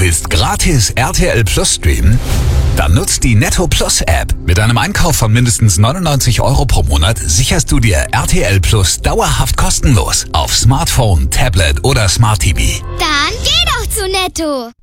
willst gratis RTL Plus streamen? Dann nutzt die Netto Plus App. Mit einem Einkauf von mindestens 99 € pro Monat sicherst du dir RTL Plus dauerhaft kostenlos auf Smartphone, Tablet oder Smart TV. Dann geh doch zu Netto!